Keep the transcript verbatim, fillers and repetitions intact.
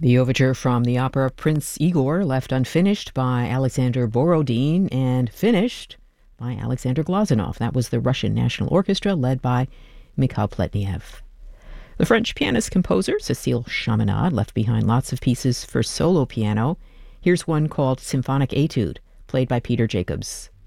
The overture from the opera Prince Igor, left unfinished by Alexander Borodin and finished by Alexander Glazunov. That was the Russian National Orchestra led by Mikhail Pletnev. The French pianist-composer Cécile Chaminade left behind lots of pieces for solo piano. Here's one called Symphonic Etude, played by Peter Jacobs.